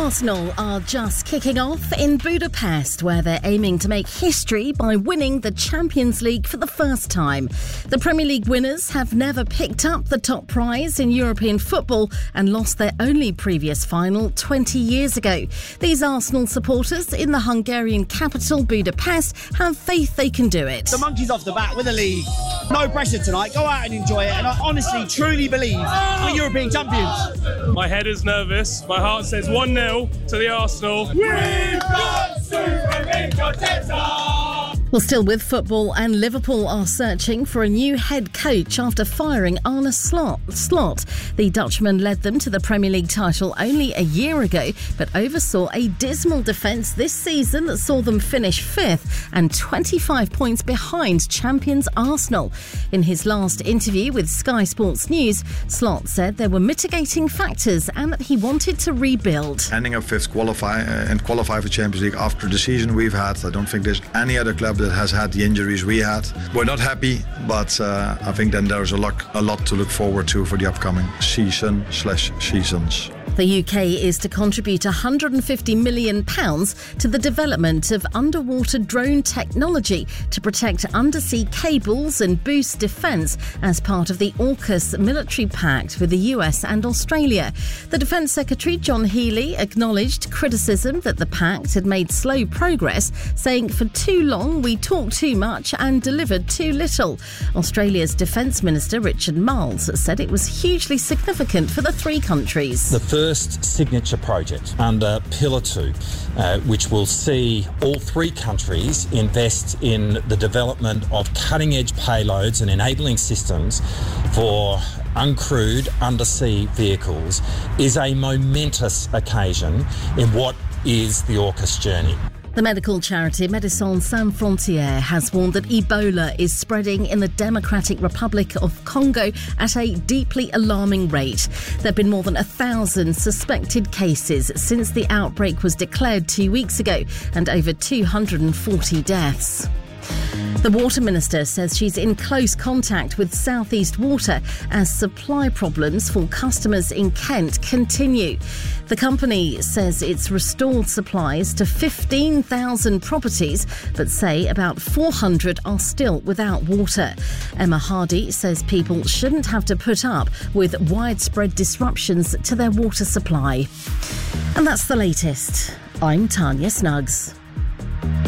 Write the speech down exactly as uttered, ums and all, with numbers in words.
Arsenal are just kicking off in Budapest, where they're aiming to make history by winning the Champions League for the first time. The Premier League winners have never picked up the top prize in European football and lost their only previous final twenty years ago. These Arsenal supporters in the Hungarian capital, Budapest, have faith they can do it. The monkey's off the bat with the league. No pressure tonight. Go out and enjoy it. And I honestly, truly believe we're European champions. My head is nervous. My heart says one nil to the Arsenal. We've got Super Teta! Well, still with football, and Liverpool are searching for a new head coach after firing Arne Slot. Slot. The Dutchman led them to the Premier League title only a year ago, but oversaw a dismal defence this season that saw them finish fifth and twenty-five points behind champions Arsenal. In his last interview with Sky Sports News, Slot said there were mitigating factors and that he wanted to rebuild. Ending up fifth qualify uh, and qualify for Champions League after the season we've had, I don't think there's any other club that has had the injuries we had. We're not happy, but uh, I think then there's a lot, a lot to look forward to for the upcoming season slash seasons. The U K is to contribute one hundred fifty million pounds to the development of underwater drone technology to protect undersea cables and boost defence as part of the AUKUS military pact with the U S and Australia. The Defence Secretary John Healey acknowledged criticism that the pact had made slow progress, saying for too long we talked too much and delivered too little. Australia's Defence Minister Richard Marles said it was hugely significant for the three countries. The first signature project under Pillar two, uh, which will see all three countries invest in the development of cutting-edge payloads and enabling systems for uncrewed undersea vehicles, is a momentous occasion in what is the AUKUS journey. The medical charity Médecins Sans Frontières has warned that Ebola is spreading in the Democratic Republic of Congo at a deeply alarming rate. There have been more than a thousand suspected cases since the outbreak was declared two weeks ago, and over two hundred forty deaths. The Water Minister says she's in close contact with South East Water as supply problems for customers in Kent continue. The company says it's restored supplies to fifteen thousand properties, but say about four hundred are still without water. Emma Hardy says people shouldn't have to put up with widespread disruptions to their water supply. And that's the latest. I'm Tanya Snuggs.